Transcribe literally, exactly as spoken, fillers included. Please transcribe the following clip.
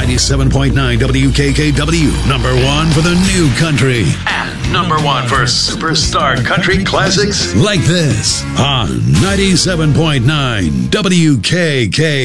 ninety-seven point nine W K K W. Number one for the new country. And number one for superstar country classics like this on ninety-seven point nine W K K